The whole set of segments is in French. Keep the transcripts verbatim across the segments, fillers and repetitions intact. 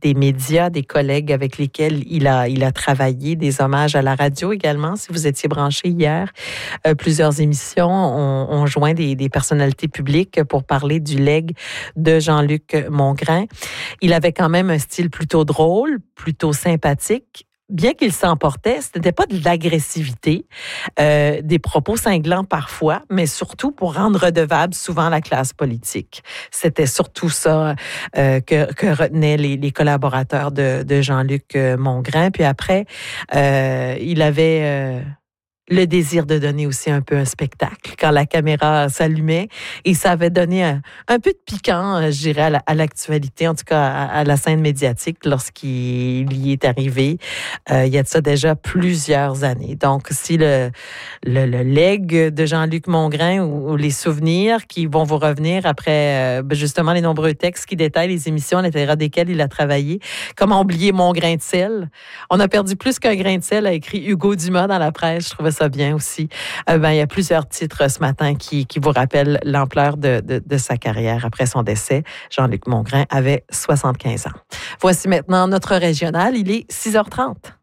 des médias, des collègues avec lesquels il a, il a travaillé, des hommages à la radio également. Si vous étiez branchés hier, euh, plusieurs émissions ont, ont joint des, des personnalités publiques pour parler du legs de Jean-Luc Mongrain. Il avait quand même un style plutôt drôle, plutôt sympathique. Bien qu'il s'emportait, ce n'était pas de l'agressivité, euh, des propos cinglants parfois, mais surtout pour rendre redevable souvent la classe politique. C'était surtout ça euh, que, que retenaient les, les collaborateurs de, de Jean-Luc Mongrain. Puis après, euh, il avait... Euh, le désir de donner aussi un peu un spectacle quand la caméra s'allumait. Et ça avait donné un, un peu de piquant, je dirais, à, la, à l'actualité, en tout cas à, à la scène médiatique lorsqu'il y est arrivé. Euh, il y a de ça déjà plusieurs années. Donc, si le, le, le legs de Jean-Luc Mongrain ou, ou les souvenirs qui vont vous revenir après euh, justement les nombreux textes qui détaillent les émissions à l'intérieur desquelles il a travaillé. Comment oublier Mon grain de sel? On a perdu plus qu'un grain de sel, a écrit Hugo Dumas dans la presse. Je trouvais ça bien aussi. Euh, ben, il y a plusieurs titres ce matin qui, qui vous rappellent l'ampleur de, de, de sa carrière. Après son décès, Jean-Luc Mongrain avait soixante-quinze ans. Voici maintenant notre régional. Il est six heures trente.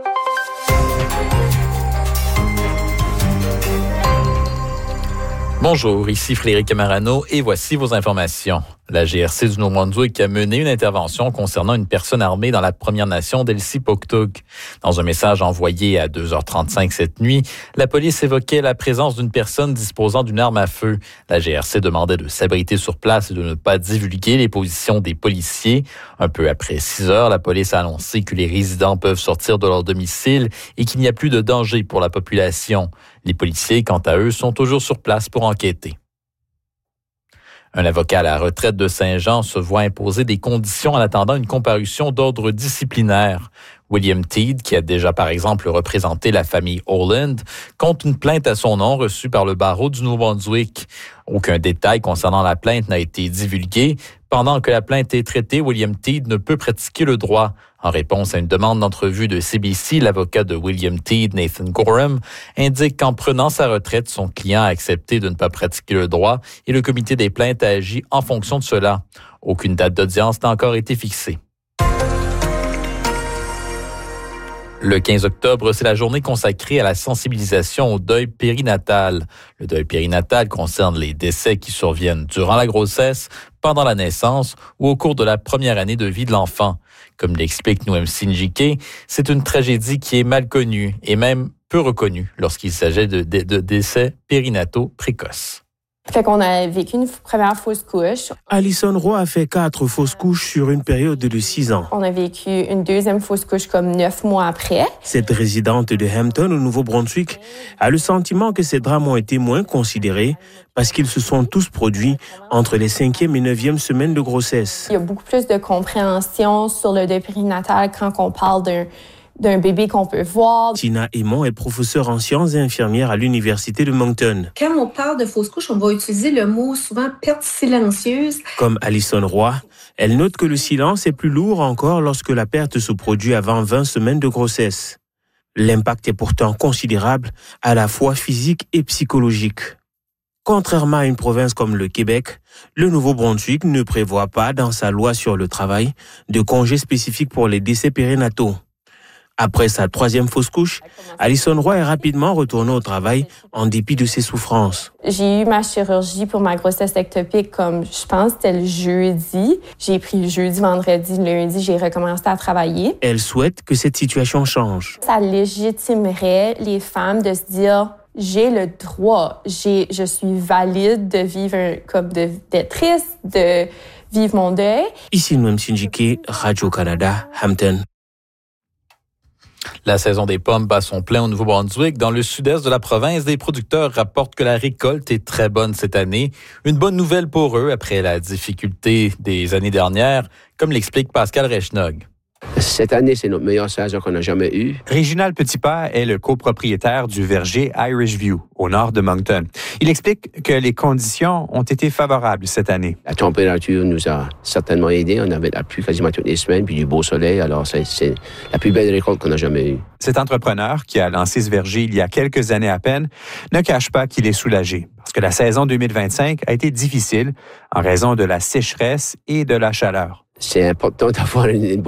Bonjour, ici Frédéric Marano et voici vos informations. La G R C du Nouveau-Brunswick a mené une intervention concernant une personne armée dans la Première Nation d'Elsipogtog. Dans un message envoyé à deux heures trente-cinq cette nuit, la police évoquait la présence d'une personne disposant d'une arme à feu. La G R C demandait de s'abriter sur place et de ne pas divulguer les positions des policiers. Un peu après six heures, la police a annoncé que les résidents peuvent sortir de leur domicile et qu'il n'y a plus de danger pour la population. Les policiers, quant à eux, sont toujours sur place pour enquêter. Un avocat à la retraite de Saint-Jean se voit imposer des conditions en attendant une comparution d'ordre disciplinaire. William Teed, qui a déjà par exemple représenté la famille Holland, compte une plainte à son nom reçue par le barreau du Nouveau-Brunswick. Aucun détail concernant la plainte n'a été divulgué. Pendant que la plainte est traitée, William Teed ne peut pratiquer le droit. En réponse à une demande d'entrevue de C B C, l'avocat de William Teed, Nathan Gorham, indique qu'en prenant sa retraite, son client a accepté de ne pas pratiquer le droit et le comité des plaintes a agi en fonction de cela. Aucune date d'audience n'a encore été fixée. Le quinze octobre, c'est la journée consacrée à la sensibilisation au deuil périnatal. Le deuil périnatal concerne les décès qui surviennent durant la grossesse, pendant la naissance ou au cours de la première année de vie de l'enfant. Comme l'explique Noem Sinjike, c'est une tragédie qui est mal connue et même peu reconnue lorsqu'il s'agit de, de, de décès périnataux précoces. Fait qu'on a vécu une première fausse couche. Alison Roy a fait quatre fausses couches sur une période de six ans. On a vécu une deuxième fausse couche comme neuf mois après. Cette résidente de Hampton, au Nouveau-Brunswick, a le sentiment que ces drames ont été moins considérés parce qu'ils se sont tous produits entre les cinquième et neuvième semaines de grossesse. Il y a beaucoup plus de compréhension sur le deuil périnatal quand on parle d'un d'un bébé qu'on peut voir. Tina Aymon est professeure en sciences et infirmière à l'Université de Moncton. Quand on parle de fausse couche, on va utiliser le mot souvent perte silencieuse. Comme Alison Roy, elle note que le silence est plus lourd encore lorsque la perte se produit avant vingt semaines de grossesse. L'impact est pourtant considérable, à la fois physique et psychologique. Contrairement à une province comme le Québec, le Nouveau-Brunswick ne prévoit pas dans sa loi sur le travail de congé spécifique pour les décès périnataux. Après sa troisième fausse couche, Alison Roy est rapidement retournée au travail en dépit de ses souffrances. J'ai eu ma chirurgie pour ma grossesse ectopique comme, je pense, c'était le jeudi. J'ai pris le jeudi, vendredi, lundi, j'ai recommencé à travailler. Elle souhaite que cette situation change. Ça légitimerait les femmes de se dire... J'ai le droit, j'ai, je suis valide de vivre un, comme de, d'être triste, de vivre mon deuil. Ici Noem Sinjike, Radio-Canada, Hampton. La saison des pommes bat son plein au Nouveau-Brunswick. Dans le sud-est de la province, des producteurs rapportent que la récolte est très bonne cette année. Une bonne nouvelle pour eux après la difficulté des années dernières, comme l'explique Pascal Rechnog. Cette année, c'est notre meilleure saison qu'on a jamais eue. Réginald Petitpas est le copropriétaire du verger Irish View, au nord de Moncton. Il explique que les conditions ont été favorables cette année. La température nous a certainement aidés. On avait la pluie quasiment toutes les semaines, puis du beau soleil. Alors, c'est, c'est la plus belle récolte qu'on a jamais eue. Cet entrepreneur, qui a lancé ce verger il y a quelques années à peine, ne cache pas qu'il est soulagé, parce que la saison deux mille vingt-cinq a été difficile en raison de la sécheresse et de la chaleur. C'est important d'avoir une